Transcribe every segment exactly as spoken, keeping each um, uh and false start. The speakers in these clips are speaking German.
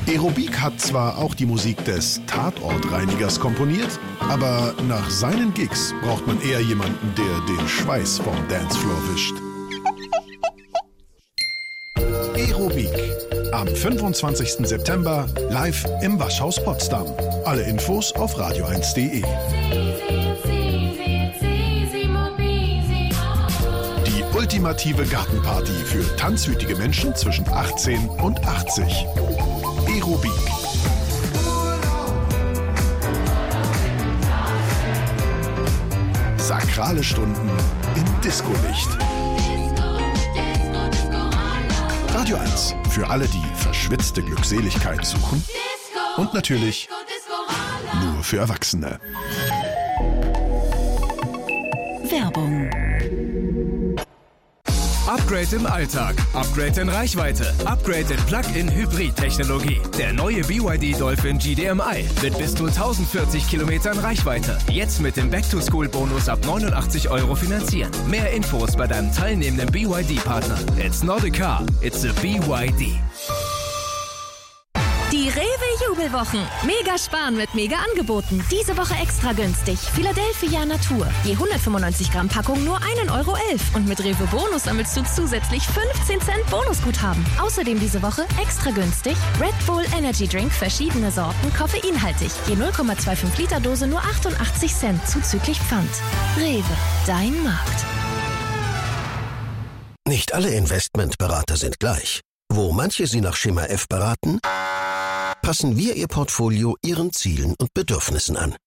Aerobik hat zwar auch die Musik des Tatortreinigers komponiert, aber nach seinen Gigs braucht man eher jemanden, der den Schweiß vom Dancefloor wischt. Aerobik. Am fünfundzwanzigsten September live im Waschhaus Potsdam. Alle Infos auf radio eins punkt de. Die ultimative Gartenparty für tanzwütige Menschen zwischen achtzehn und achtzig. Aerobik. Sakrale Stunden im Disco-Licht. Radio eins für alle, die verschwitzte Glückseligkeit suchen. Und natürlich nur für Erwachsene. Werbung. Upgrade im Alltag, Upgrade in Reichweite, Upgrade in Plug-in-Hybrid-Technologie. Der neue B Y D Dolphin G D M I mit bis zu tausendvierzig Kilometern Reichweite. Jetzt mit dem Back-to-School-Bonus ab neunundachtzig Euro finanzieren. Mehr Infos bei deinem teilnehmenden B Y D-Partner. It's not a car, it's a B Y D. Die Rewe-Jubelwochen. Mega sparen mit Mega-Angeboten. Diese Woche extra günstig. Philadelphia Natur. Je hundertfünfundneunzig Gramm Packung nur ein Euro elf. Und mit Rewe Bonus sammelst du zusätzlich fünfzehn Cent Bonusguthaben. Außerdem diese Woche extra günstig Red Bull Energy Drink, verschiedene Sorten, koffeinhaltig. Je null Komma fünfundzwanzig Liter Dose nur achtundachtzig Cent zuzüglich Pfand. Rewe, dein Markt. Nicht alle Investmentberater sind gleich. Wo manche Sie nach Schema F beraten, passen wir Ihr Portfolio Ihren Zielen und Bedürfnissen an.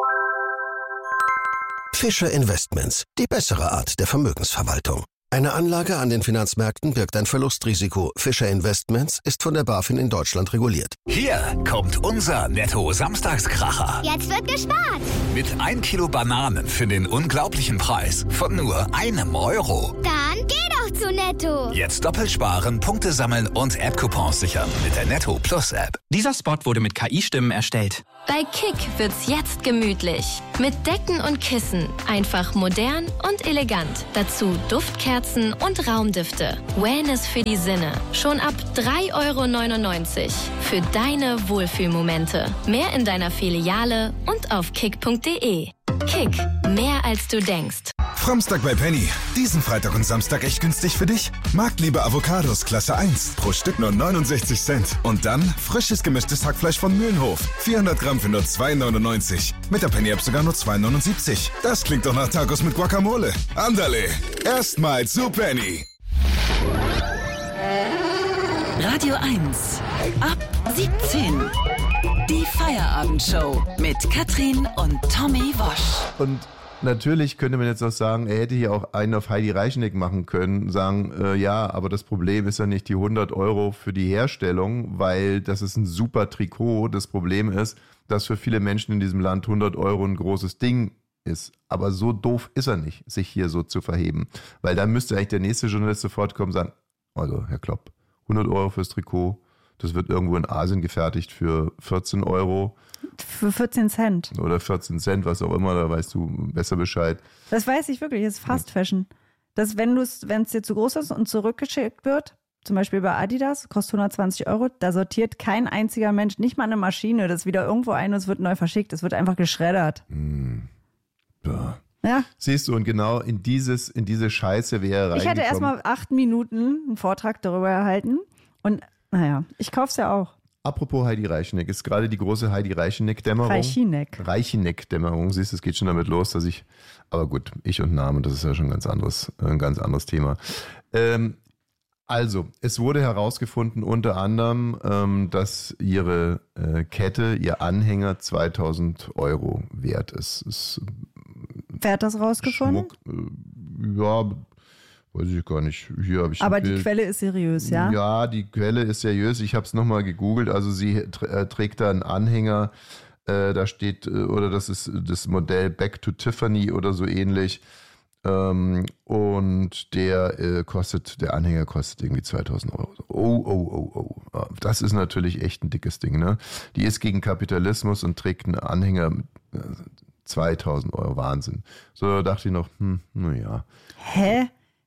Fischer Investments, die bessere Art der Vermögensverwaltung. Eine Anlage an den Finanzmärkten birgt ein Verlustrisiko. Fischer Investments ist von der BaFin in Deutschland reguliert. Hier kommt unser Netto-Samstagskracher. Jetzt wird gespart. Mit ein Kilo Bananen für den unglaublichen Preis von nur einem Euro. Dann geh doch zu Netto. Jetzt doppelt sparen, Punkte sammeln und App-Coupons sichern mit der Netto Plus App. Dieser Spot wurde mit K I-Stimmen erstellt. Bei Kick wird's jetzt gemütlich. Mit Decken und Kissen. Einfach modern und elegant. Dazu Duftkerzen und Raumdüfte. Wellness für die Sinne. Schon ab drei Euro neunundneunzig. Für deine Wohlfühlmomente. Mehr in deiner Filiale und auf kick punkt de. Kick. Mehr als du denkst. Fromstag bei Penny. Diesen Freitag und Samstag echt günstig für dich. Marktliebe Avocados Klasse eins. Pro Stück nur neunundsechzig Cent. Und dann frisches gemischtes Hackfleisch von Mühlenhof. vierhundert Gramm für nur zwei neunundneunzig. Mit der Penny-App sogar nur zwei neunundsiebzig. Das klingt doch nach Tacos mit Guacamole. Andale. Erstmal zu Penny. Radio eins. Ab siebzehn. Die Feierabendshow mit Katrin und Tommy Wosch. Und natürlich könnte man jetzt auch sagen, er hätte hier auch einen auf Heidi Reichneck machen können, sagen, äh, ja, aber das Problem ist ja nicht die hundert Euro für die Herstellung, weil das ist ein super Trikot. Das Problem ist, dass für viele Menschen in diesem Land hundert Euro ein großes Ding ist. Aber so doof ist er nicht, sich hier so zu verheben. Weil dann müsste eigentlich der nächste Journalist sofort kommen und sagen, also Herr Klopp, hundert Euro fürs Trikot, das wird irgendwo in Asien gefertigt für vierzehn Euro. Für vierzehn Cent. Oder vierzehn Cent, was auch immer, da weißt du besser Bescheid. Das weiß ich wirklich, das ist Fast Fashion. Das, wenn es dir zu groß ist und zurückgeschickt wird, zum Beispiel bei Adidas, kostet hundertzwanzig Euro, da sortiert kein einziger Mensch, nicht mal eine Maschine, das ist wieder irgendwo ein und es wird neu verschickt, es wird einfach geschreddert. Hm. Ja. Ja. Siehst du, und genau in dieses, in diese Scheiße wäre er reingekommen. Ich hatte erst mal acht Minuten einen Vortrag darüber erhalten und naja, ich kauf's ja auch. Apropos Heidi Reicheneck, ist gerade die große Heidi Reicheneck-Dämmerung. Reicheneck. Reicheneck-Dämmerung, siehst du, es geht schon damit los, dass ich, aber gut, ich und Namen, das ist ja schon ein ganz anderes, ein ganz anderes Thema. Ähm, also, es wurde herausgefunden unter anderem, ähm, dass ihre äh, Kette, ihr Anhänger zweitausend Euro wert ist. ist Wer hat das rausgefunden? Schmuck, äh, ja, weiß ich gar nicht. Hier habe ich Aber die Quelle ist seriös, ja? Ja, die Quelle ist seriös. Ich habe es nochmal gegoogelt. Also sie äh, trägt da einen Anhänger. Äh, da steht, äh, oder das ist das Modell Back to Tiffany oder so ähnlich. Ähm, und der äh, kostet, der Anhänger kostet irgendwie zweitausend Euro. Oh, oh, oh, oh. Das ist natürlich echt ein dickes Ding, ne? Die ist gegen Kapitalismus und trägt einen Anhänger mit äh, zweitausend Euro. Wahnsinn. So, da dachte ich noch, hm, naja. Hä?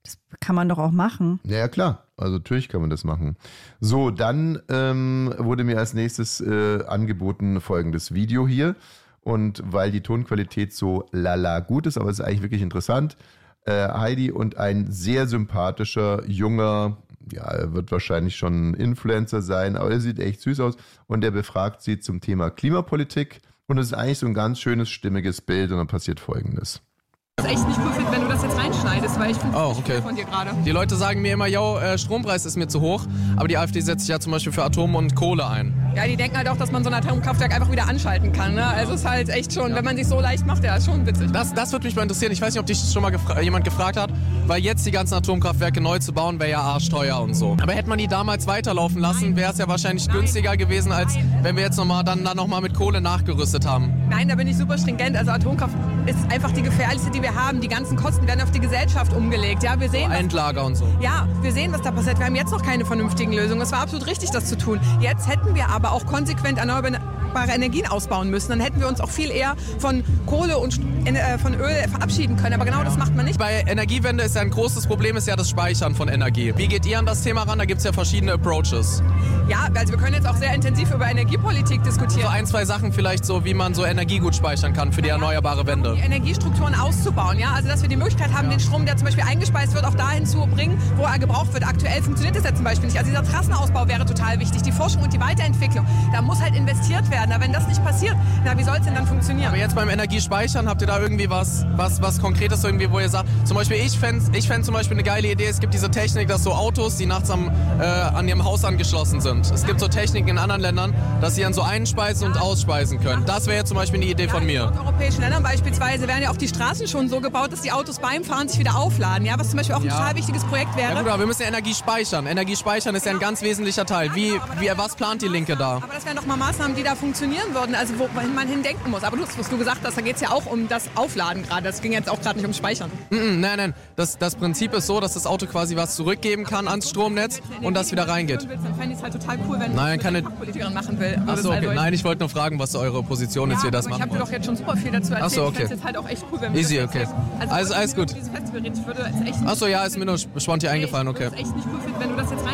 Das kann man doch auch machen. Ja, ja, klar. Also natürlich kann man das machen. So, dann ähm, wurde mir als nächstes äh, angeboten folgendes Video hier. Und weil die Tonqualität so lala gut ist, aber es ist eigentlich wirklich interessant, äh, Heidi und ein sehr sympathischer, junger, ja, er wird wahrscheinlich schon Influencer sein, aber er sieht echt süß aus und der befragt sie zum Thema Klimapolitik und es ist eigentlich so ein ganz schönes, stimmiges Bild und dann passiert Folgendes. Das ist echt nicht cool, wenn du das jetzt reinschneidest, weil ich finde oh, das okay. nicht cool von dir gerade. Die Leute sagen mir immer, yo, äh, Strompreis ist mir zu hoch, aber die AfD setzt sich ja zum Beispiel für Atom und Kohle ein. Ja, die denken halt auch, dass man so ein Atomkraftwerk einfach wieder anschalten kann. Ne? Also es ist halt echt schon, ja. wenn man sich so leicht macht, ja, ist schon witzig. Das, das würde mich mal interessieren. Ich weiß nicht, ob dich schon mal gefra- jemand gefragt hat, weil jetzt die ganzen Atomkraftwerke neu zu bauen, wäre ja arschteuer und so. Aber hätte man die damals weiterlaufen lassen, wäre es ja wahrscheinlich Nein. günstiger gewesen, als Nein. wenn wir jetzt nochmal dann, dann nochmal mit Kohle nachgerüstet haben. Nein, da bin ich super stringent. Also Atomkraft ist einfach die gefährlichste, die wir haben. Die ganzen Kosten werden auf die Gesellschaft umgelegt. Ja, wir sehen, so Endlager und so. Ja, wir sehen, was da passiert. Wir haben jetzt noch keine vernünftigen Lösungen. Es war absolut richtig, das zu tun. Jetzt hätten wir aber auch konsequent erneuerbare Energien ausbauen müssen. Dann hätten wir uns auch viel eher von Kohle und äh, von Öl verabschieden können. Aber genau ja. das macht man nicht. Bei Energiewende ist ja ein großes Problem, ist ja das Speichern von Energie. Wie geht ihr an das Thema ran? Da gibt es ja verschiedene Approaches. Ja, also wir können jetzt auch sehr intensiv über Energiepolitik diskutieren. So ein, zwei Sachen vielleicht so, wie man so Energie gut speichern kann für die ja, erneuerbare Wende. Um die Energiestrukturen auszubauen, ja. Also dass wir die Möglichkeit haben, ja. den Strom, der zum Beispiel eingespeist wird, auch dahin zu bringen, wo er gebraucht wird. Aktuell funktioniert das ja zum Beispiel nicht. Also dieser Trassenausbau wäre total wichtig. Die Forschung und die Weiterentwicklung. Da muss halt investiert werden. Aber wenn das nicht passiert, na, wie soll es denn dann funktionieren? Aber jetzt beim Energiespeichern, habt ihr da irgendwie was, was, was Konkretes irgendwie, wo ihr sagt, zum Beispiel ich fände ich fänd zum Beispiel eine geile Idee, es gibt diese Technik, dass so Autos, die nachts am, äh, an ihrem Haus angeschlossen sind. Es gibt so Techniken in anderen Ländern, dass sie dann so einspeisen und ausspeisen können. Das wäre jetzt zum Beispiel eine Idee ja, von mir. In europäischen Ländern beispielsweise werden ja auch die Straßen schon so gebaut, dass die Autos beim Fahren sich wieder aufladen. Ja, was zum Beispiel auch ein ja. total wichtiges Projekt wäre. Ja gut, aber wir müssen ja Energie speichern. Energie speichern ist ja ein ganz wesentlicher Teil. Wie, wie, was plant die Linke da? Aber das wären doch mal Maßnahmen, die da funktionieren würden, also wo man hindenken muss. Aber du, was du gesagt hast, da geht es ja auch um das Aufladen gerade. Das ging jetzt auch gerade nicht ums Speichern. Mm -mm, nein, nein. Das, das Prinzip ist so, dass das Auto quasi was zurückgeben kann ans Stromnetz und das wieder reingeht. Dann fände ich es halt total cool, wenn nein, du eine Fachpolitikerin machen will. Achso, okay. Nein, ich wollte nur fragen, was eure Position ist, ja, wie ihr das aber machen ich habe dir doch jetzt schon super viel dazu erzählt. Achso, okay. Ich fände es halt auch echt cool, wenn wir Easy, das okay. Also, alles, alles gut. Ich würde jetzt echt Achso, ja, ist mir nur spontan eingefallen, okay. Ich würde es echt nicht cool finden, wenn du das jetzt rein